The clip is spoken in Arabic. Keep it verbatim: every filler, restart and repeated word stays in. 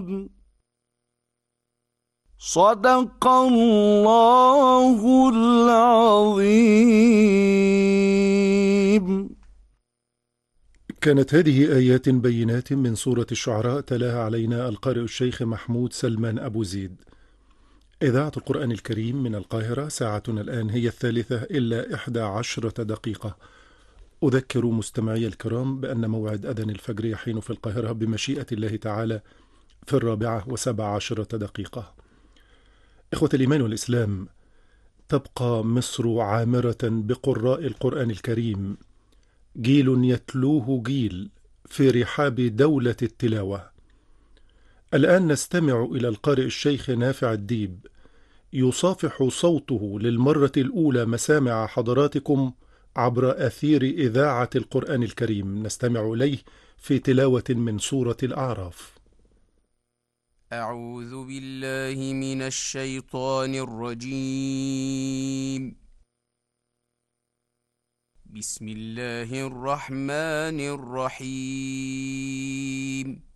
صدق الله العظيم. كانت هذه آيات بينات من سورة الشعراء، تلاها علينا القارئ الشيخ محمود سلمان أبو زيد. إذاعة القرآن الكريم من القاهرة، ساعتنا الآن هي الثالثة إلا إحدى عشرة دقيقة. أذكر مستمعي الكرام بأن موعد أذان الفجر يحين في القاهرة بمشيئة الله تعالى في الرابعة وسبع عشرة دقيقة. إخوة الإيمان والإسلام، تبقى مصر عامرة بقراء القرآن الكريم، جيل يتلوه جيل في رحاب دولة التلاوة. الآن نستمع إلى القارئ الشيخ نافع الديب يصافح صوته للمرة الأولى مسامع حضراتكم عبر أثير إذاعة القرآن الكريم. نستمع إليه في تلاوة من سورة الأعراف. أعوذ بالله من الشيطان الرجيم. بسم الله الرحمن الرحيم.